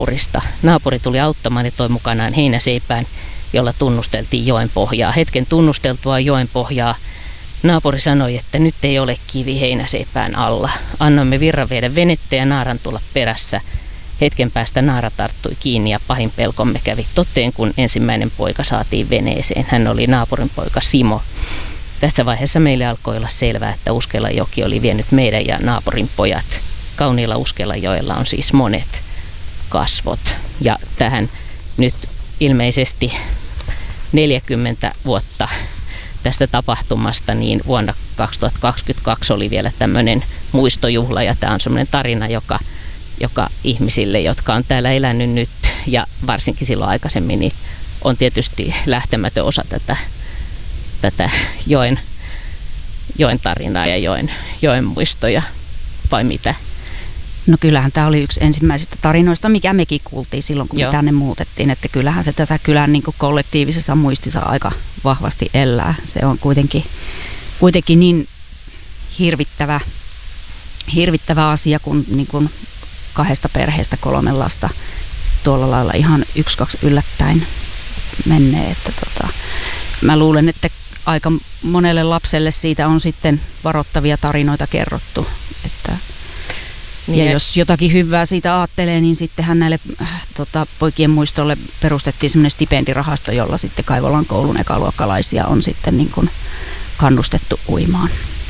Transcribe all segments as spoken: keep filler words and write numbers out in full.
naapurista. Naapuri tuli auttamaan ja toi mukanaan heinäseipään, jolla tunnusteltiin joen pohjaa. Hetken tunnusteltua joen pohjaa naapuri sanoi, että nyt ei ole kivi heinäseipään alla. Annoimme virran viedä venettä ja naaran tulla perässä. Hetken päästä naara tarttui kiinni ja pahin pelkomme kävi toteen, kun ensimmäinen poika saatiin veneeseen. Hän oli naapurin poika Simo. Tässä vaiheessa meille alkoi olla selvää, että Uskelajoki oli vienyt meidän ja naapurin pojat. Kauniilla Uskelajoella on siis monet kasvot. Ja tähän nyt ilmeisesti neljäkymmentä vuotta tästä tapahtumasta, niin vuonna kaksituhattakaksikymmentäkaksi oli vielä tämmöinen muistojuhla. Ja tämä on semmoinen tarina, joka, joka ihmisille, jotka on täällä elänyt nyt ja varsinkin silloin aikaisemmin, niin on tietysti lähtemätön osa tätä, tätä joen, joen tarinaa ja joen, joen muistoja, vai mitä? No kyllähän tämä oli yksi ensimmäisistä tarinoista, mikä mekin kuultiin silloin, kun Joo. tänne muutettiin. Että kyllähän se tässä kylän niin kuin kollektiivisessa muistissa aika vahvasti elää. Se on kuitenkin, kuitenkin niin hirvittävä, hirvittävä asia, kun niin kuin kahdesta perheestä kolme lasta tuolla lailla ihan yksi, kaksi yllättäen menee. Että tota, mä luulen, että aika monelle lapselle siitä on sitten varoittavia tarinoita kerrottu, että ja niin jos jotakin hyvää siitä aattelee, niin sittenhän näille äh, tota, poikien muistolle perustettiin semmoinen stipendirahasto, jolla sitten Kaivolan koulun ekaluokkalaisia on sitten niin kuin kannustettu uimaan.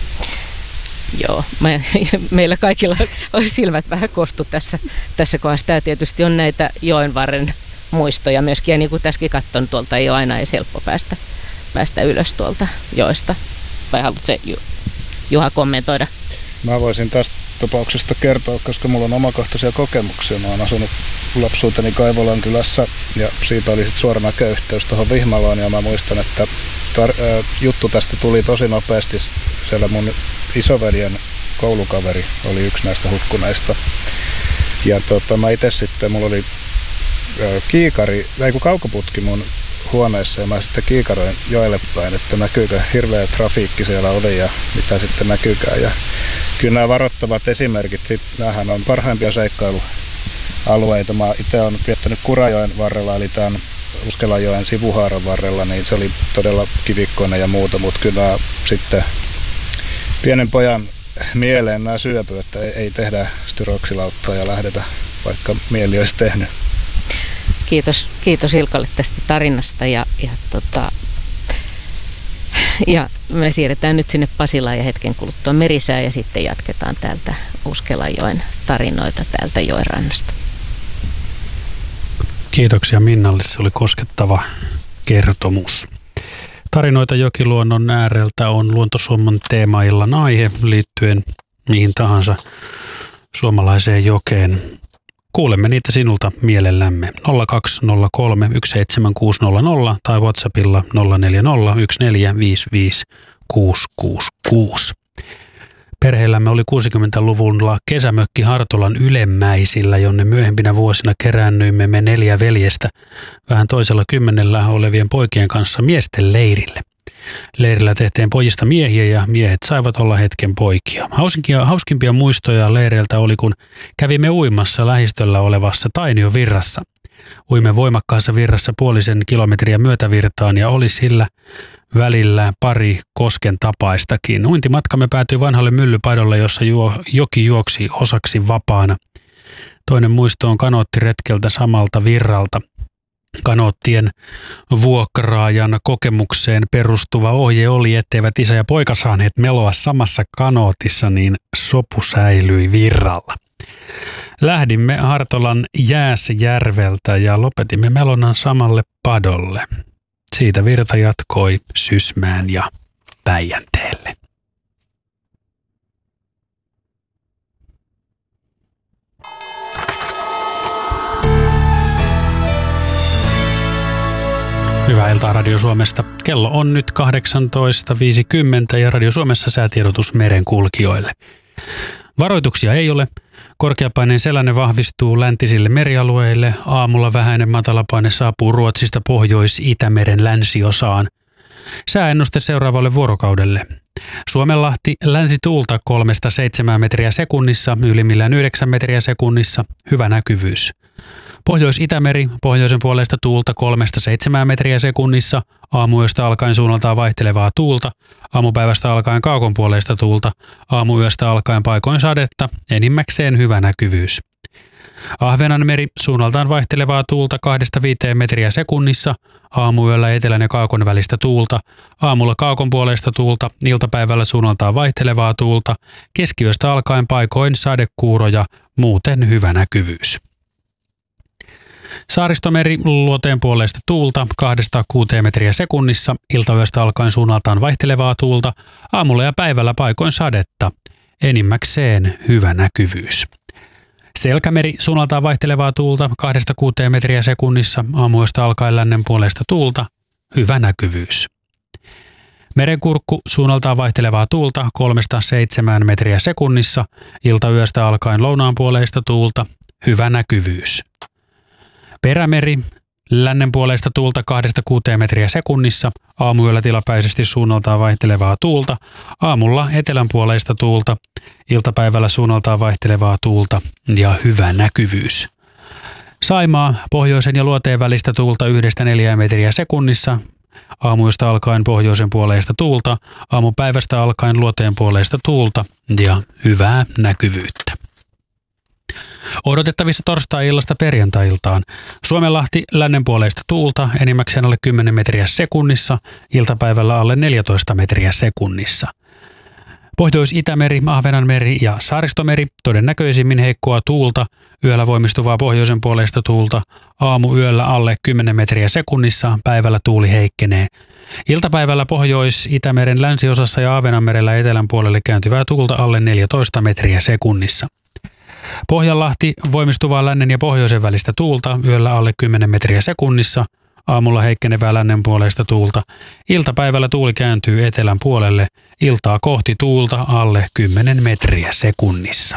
Joo, me, meillä kaikilla on silmät vähän kostu tässä, tässä kohdassa. Tämä tietysti on näitä joenvarren muistoja myöskin, ja niin kuin tässäkin katson, tuolta ei ole aina edes helppo päästä, päästä ylös tuolta joesta. Vai haluatko Juha kommentoida? Mä voisin tästä tapauksesta kertoa, koska mulla on omakohtaisia kokemuksia. Mä oon asunut lapsuuteni Kaivolan kylässä ja siitä oli sitten suora näköyhteys tuohon Vihmalaan ja mä muistan, että tar- äh, juttu tästä tuli tosi nopeasti. Siellä mun isoveljen koulukaveri oli yksi näistä hukkuneista. Ja tota, mä itse sitten, mulla oli äh, kiikari, ei kun kaukoputki mun huoneessa ja mä sitten kiikaroin joelle päin, että näkyykö hirveä trafiikki siellä oli ja mitä sitten näkyykään. Ja kyllä nämä varoittavat esimerkit, sit, näähän on parhaimpia seikkailualueita. Mä itse olen viettänyt Kurajoen varrella, eli tämän Uskelajoen sivuhaaran varrella, niin se oli todella kivikkoinen ja muuta, mutta kyllä sitten pienen pojan mieleen nämä syöpy, että ei, ei tehdä styroksilauttaa ja lähdetä, vaikka mieli olisi tehnyt. Kiitos, kiitos Ilkalle tästä tarinasta ja, ja, tota, ja me siirretään nyt sinne Pasilaan ja hetken kuluttua Merisää ja sitten jatketaan täältä Uskelajoen tarinoita täältä joen rannasta. Kiitoksia Minnalle, se oli koskettava kertomus. Tarinoita jokiluonnon ääreltä on Luontosuomon teemaillan aihe liittyen mihin tahansa suomalaiseen jokeen. Kuulemme niitä sinulta mielellämme nolla kaksi nolla kolme yksi seitsemän kuusi nolla nolla tai WhatsAppilla nolla neljä nolla yksi neljä viisi viisi kuusi kuusi kuusi. Perheellämme oli kuusikymmentäluvulla kesämökki Hartolan Ylemmäisillä, jonne myöhempinä vuosina keräännyimme me neljä veljestä vähän toisella kymmenellä olevien poikien kanssa miesten leirille. Leirillä tehtiin pojista miehiä ja miehet saivat olla hetken poikia. Hauskimpia, hauskimpia muistoja leireiltä oli, kun kävimme uimassa lähistöllä olevassa Tainio-virrassa. Uimme voimakkaassa virrassa puolisen kilometriä myötävirtaan ja oli sillä välillä pari kosken tapaistakin. Uintimatkamme päätyi vanhalle myllypaidolle, jossa juo, joki juoksi osaksi vapaana. Toinen muisto on kanoottiretkeltä samalta virralta. Kanoottien vuokraajan kokemukseen perustuva ohje oli, etteivät isä ja poika saaneet meloa samassa kanootissa, niin sopu säilyi virralla. Lähdimme Hartolan Jääsjärveltä ja lopetimme melonnan samalle padolle. Siitä virta jatkoi Sysmään ja Päijänteelle. Hyvää iltaa Radio Suomesta. Kello on nyt kahdeksantoista viisikymmentä ja Radio Suomessa säätiedotus merenkulkijoille. Varoituksia ei ole. Korkeapaineen selänne vahvistuu läntisille merialueille. Aamulla vähäinen matalapaine saapuu Ruotsista Pohjois-Itämeren länsiosaan. Sääennuste seuraavalle vuorokaudelle. Suomenlahti länsituulta kolmesta seitsemään metriä sekunnissa, ylimmillään yhdeksän metriä sekunnissa, hyvä näkyvyys. Pohjois-Itämeri, pohjoisen puolesta tuulta kolmesta seitsemään metriä sekunnissa, aamuyöstä alkaen suunnaltaan vaihtelevaa tuulta, aamupäivästä alkaen kaakon puoleista tuulta, aamuyöstä alkaen paikoin sadetta, enimmäkseen hyvä näkyvyys. Ahvenanmeri, suunnaltaan vaihtelevaa tuulta kahdesta viiteen metriä sekunnissa, aamuyöllä etelän ja kaakon välistä tuulta, aamulla kaakon puoleista tuulta, iltapäivällä suunnaltaan vaihtelevaa tuulta, keskiyöstä alkaen paikoin sadekuuroja, muuten hyvä näkyvyys. Saaristomeri, luoteen puoleista tuulta kahdesta kuuteen metriä sekunnissa, iltayöstä alkaen suunnaltaan vaihtelevaa tuulta, aamulla ja päivällä paikoin sadetta, enimmäkseen hyvä näkyvyys. Selkämeri, suunnaltaan vaihtelevaa tuulta kahdesta kuuteen metriä sekunnissa, aamuyöstä alkaen lännen puoleista tuulta, hyvä näkyvyys. Merenkurkku, suunnaltaan vaihtelevaa tuulta kolmesta seitsemään metriä sekunnissa, iltayöstä alkaen lounaan puoleista tuulta, hyvä näkyvyys. Perämeri, lännen puoleista tuulta kahdesta kuuteen metriä sekunnissa, aamuyöllä tilapäisesti suunnaltaan vaihtelevaa tuulta, aamulla etelän puoleista tuulta, iltapäivällä suunnaltaan vaihtelevaa tuulta ja hyvä näkyvyys. Saimaa, pohjoisen ja luoteen välistä tuulta yhdestä neljään metriä sekunnissa, aamuyöstä alkaen pohjoisen puoleista tuulta, aamupäivästä alkaen luoteen puoleista tuulta ja hyvää näkyvyyttä. Odotettavissa torstai-illasta perjantai-iltaan. Suomenlahti lännen puoleista tuulta, enimmäkseen alle kymmenen metriä sekunnissa, iltapäivällä alle neljätoista metriä sekunnissa. Pohjois-Itämeri, Ahvenanmeri ja Saaristomeri, todennäköisimmin heikkoa tuulta, yöllä voimistuvaa pohjoisen puoleista tuulta, aamuyöllä alle kymmenen metriä sekunnissa, päivällä tuuli heikkenee. Iltapäivällä Pohjois-Itämeren länsiosassa ja Ahvenanmerellä etelän puolelle kääntyvää tuulta alle neljätoista metriä sekunnissa. Pohjanlahti, voimistuvaa lännen ja pohjoisen välistä tuulta, yöllä alle kymmenen metriä sekunnissa, aamulla heikkenevää lännen puoleista tuulta. Iltapäivällä tuuli kääntyy etelän puolelle, iltaa kohti tuulta alle kymmenen metriä sekunnissa.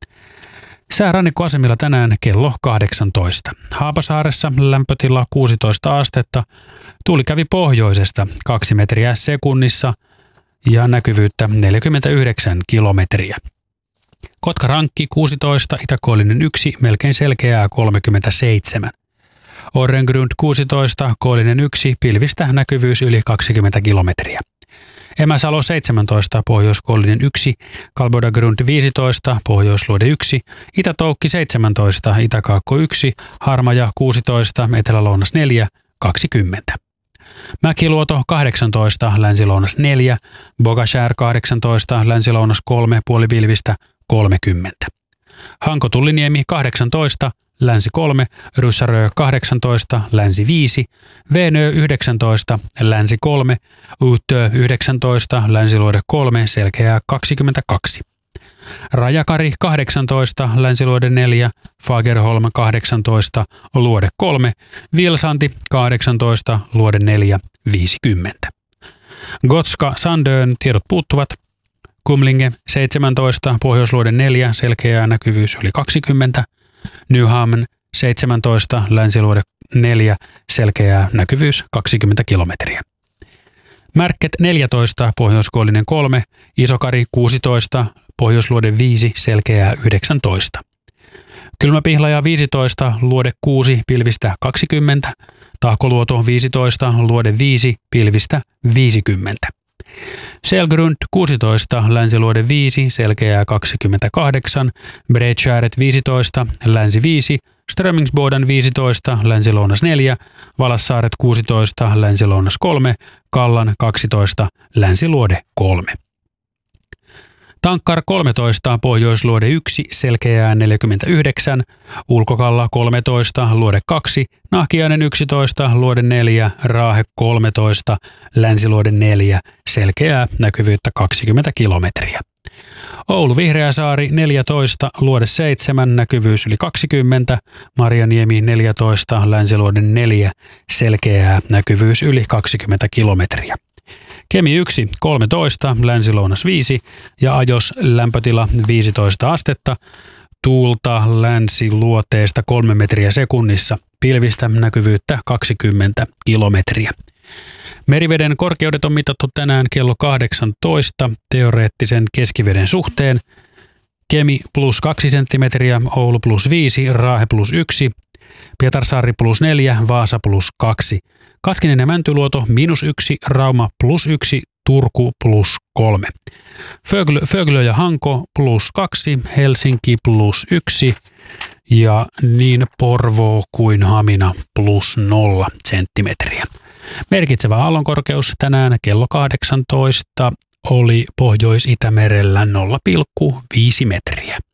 Sää rannikkoasemilla tänään kello kahdeksantoista. Haapasaaressa lämpötila kuusitoista astetta, tuuli kävi pohjoisesta kaksi metriä sekunnissa ja näkyvyyttä neljäkymmentäyhdeksän kilometriä. Kotkarankki kuusitoista, itäkoillinen yksi, melkein selkeää kolmekymmentäseitsemän. Orrengrund kuusitoista, koillinen yksi, pilvistä näkyvyys yli kaksikymmentä kilometriä. Emäsalo seitsemäntoista, pohjoiskoillinen yksi, Kalbodagrund viisitoista, pohjoisluode yksi, Itätoukki seitsemäntoista, Itäkaakko yksi, Harmaja kuusitoista, Etelä-Lounas neljä, kaksikymmentä. Mäkiluoto kahdeksantoista, Länsi-Lounas neljä, Bogashär kahdeksantoista, Länsi-Lounas kolme, puolipilvistä kolmekymmentä. Hanko-Tulliniemi kahdeksantoista, Länsi kolme, Ryssärö kahdeksantoista, Länsi viisi, Veenö yhdeksäntoista, Länsi kolme, Uutö yhdeksäntoista, Länsiluode kolme, selkeää kaksikymmentäkaksi. Rajakari kahdeksantoista, Länsiluode neljä, Fagerholm kahdeksantoista, Luode kolme, Vilsanti kahdeksantoista, Luode neljä, viisikymmentä. Gotska Sandön tiedot puuttuvat. Kumlinge seitsemäntoista, Pohjoisluode neljä, selkeää näkyvyys yli kaksikymmentä. Nyhamn seitsemäntoista, Länsiluode neljä, selkeää näkyvyys kaksikymmentä kilometriä. Märket neljätoista, Pohjoiskoillinen kolme, Isokari kuusitoista, Pohjoisluode viisi, selkeää yhdeksäntoista. Kylmäpihlaja viisitoista, Luode kuusi, pilvistä kaksikymmentä. Tahkoluoto viisitoista, Luode viisi, pilvistä viisikymmentä. Selgrund kuusitoista, Länsiluode viisi, selkeää kaksikymmentäkahdeksan, Bredskäret viisitoista, Länsi viisi, Strömingsboden viisitoista, Länsi-Lounas neljä, Valassaaret kuusitoista, Länsi-Lounas kolme, Kallan kaksitoista, Länsiluode kolme. Tankkar kolmetoista, Pohjoisluode yksi, selkeää neljäkymmentäyhdeksän, Ulkokalla kolmetoista, Luode kaksi, Nahkiainen yksitoista, Luode neljä, Raahe kolmetoista, Länsiluode neljä, selkeää näkyvyyttä kaksikymmentä kilometriä. Oulu Vihreäsaari neljätoista, Luode seitsemän, näkyvyys yli kaksikymmentä, Marjaniemi neljätoista, Länsiluode neljä, selkeää näkyvyys yli kaksikymmentä kilometriä. Kemi yksi, kolmetoista, Länsi-Lounas viisi ja Ajos lämpötila viisitoista astetta, tuulta länsiluoteesta kolme metriä sekunnissa, pilvistä näkyvyyttä kaksikymmentä kilometriä. Meriveden korkeudet on mitattu tänään kello kahdeksantoista teoreettisen keskiveden suhteen. Kemi plus kaksi senttimetriä, Oulu plus viisi, Raahe plus yksi, Pietarsaari plus neljä, Vaasa plus kaksi. Kaskinen ja Mäntyluoto miinus yksi, Rauma plus yksi, Turku plus kolme. Föglö, Föglö ja Hanko plus kaksi, Helsinki plus yksi ja niin Porvoo kuin Hamina plus nolla senttimetriä. Merkitsevä aallonkorkeus tänään kello kahdeksantoista oli Pohjois-Itämerellä nolla pilkku viisi metriä.